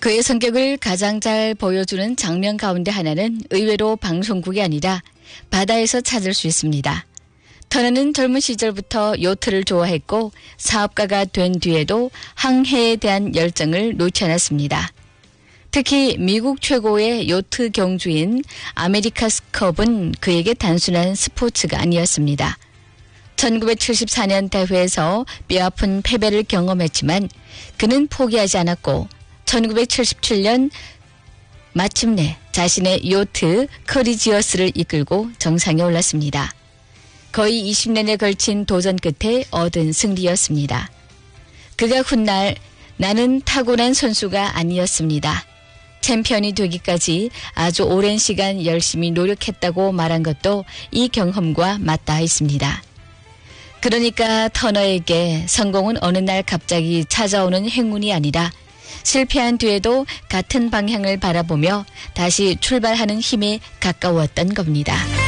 그의 성격을 가장 잘 보여주는 장면 가운데 하나는 의외로 방송국이 아니라 바다에서 찾을 수 있습니다. 터너는 젊은 시절부터 요트를 좋아했고 사업가가 된 뒤에도 항해에 대한 열정을 놓지 않았습니다. 특히 미국 최고의 요트 경주인 아메리카스컵은 그에게 단순한 스포츠가 아니었습니다. 1974년 대회에서 뼈아픈 패배를 경험했지만 그는 포기하지 않았고 1977년 마침내 자신의 요트 커리지어스를 이끌고 정상에 올랐습니다. 거의 20년에 걸친 도전 끝에 얻은 승리였습니다. 그가 훗날 나는 타고난 선수가 아니었습니다. 챔피언이 되기까지 아주 오랜 시간 열심히 노력했다고 말한 것도 이 경험과 맞닿아 있습니다. 그러니까 터너에게 성공은 어느 날 갑자기 찾아오는 행운이 아니라 실패한 뒤에도 같은 방향을 바라보며 다시 출발하는 힘에 가까웠던 겁니다.